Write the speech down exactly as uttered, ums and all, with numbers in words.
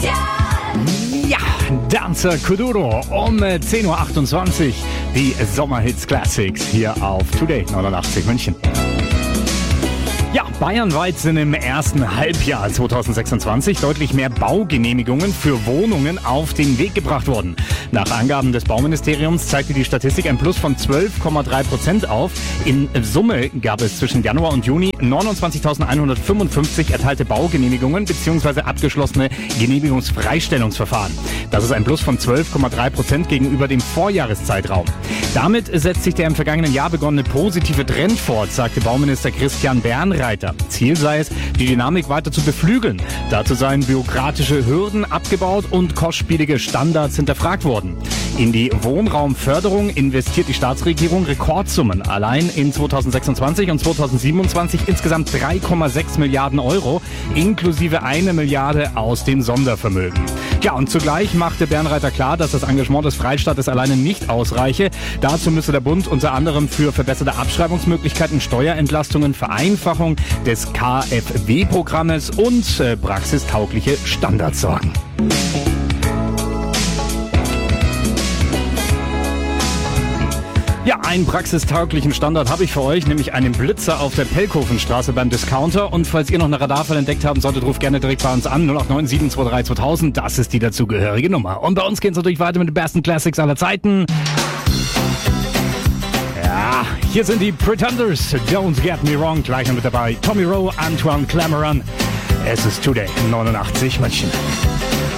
Ja, Dancer Kuduro um zehn Uhr achtundzwanzig. Die Sommerhits Classics hier auf Today neunundachtzig München. Ja, bayernweit sind im ersten Halbjahr zweitausendsechsundzwanzig deutlich mehr Baugenehmigungen für Wohnungen auf den Weg gebracht worden. Nach Angaben des Bauministeriums zeigte die Statistik ein Plus von zwölf Komma drei Prozent auf. In Summe gab es zwischen Januar und Juni neunundzwanzigtausendeinhundertfünfundfünfzig erteilte Baugenehmigungen bzw. abgeschlossene Genehmigungsfreistellungsverfahren. Das ist ein Plus von zwölf Komma drei Prozent gegenüber dem Vorjahreszeitraum. Damit setzt sich der im vergangenen Jahr begonnene positive Trend fort, sagte Bauminister Christian Bernreiter. Ziel sei es, die Dynamik weiter zu beflügeln. Dazu seien bürokratische Hürden abgebaut und kostspielige Standards hinterfragt worden. In die Wohnraumförderung investiert die Staatsregierung Rekordsummen. Allein in zweitausendsechsundzwanzig und zweitausendsiebenundzwanzig insgesamt drei Komma sechs Milliarden Euro, inklusive eine Milliarde aus dem Sondervermögen. Ja, und zugleich machte Bernreiter klar, dass das Engagement des Freistaates alleine nicht ausreiche. Dazu müsse der Bund unter anderem für verbesserte Abschreibungsmöglichkeiten, Steuerentlastungen, Vereinfachung des K f W-Programmes und äh, praxistaugliche Standards sorgen. Ja, einen praxistauglichen Standard habe ich für euch, nämlich einen Blitzer auf der Pelkhofenstraße beim Discounter. Und falls ihr noch eine Radarfall entdeckt haben solltet, ruft gerne direkt bei uns an. null acht neun sieben zwei drei zweitausend, das ist die dazugehörige Nummer. Und bei uns geht es natürlich weiter mit den besten Classics aller Zeiten. Ja, hier sind die Pretenders. Don't get me wrong, gleich noch mit dabei. Tommy Rowe, Antoine Clamaran. Es ist Today neunundachtzig München.